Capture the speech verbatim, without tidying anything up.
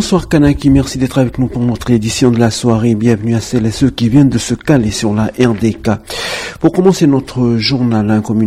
Bonsoir Kanaki, merci d'être avec nous pour notre édition de la soirée. Bienvenue à celles et ceux qui viennent de se caler sur la R D K. Pour commencer notre journal, un communiqué